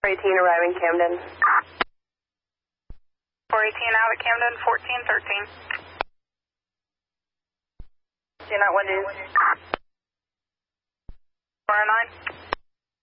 418 arriving Camden. 418 out at Camden, 1413. Do not want to. 409.